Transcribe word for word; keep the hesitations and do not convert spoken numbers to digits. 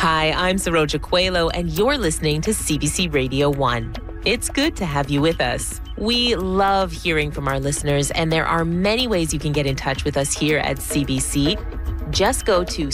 Hi, I'm Saroja Coelho, and you're listening to C B C Radio one. It's good to have you with us. We love hearing from our listeners, and there are many ways you can get in touch with us here at C B C. Just go to